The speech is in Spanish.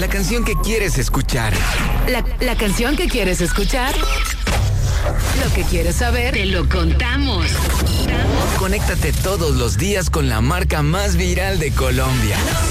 La canción que quieres escuchar. La canción que quieres escuchar. Lo que quieres saber, te lo contamos. Conéctate todos los días con la marca más viral de Colombia.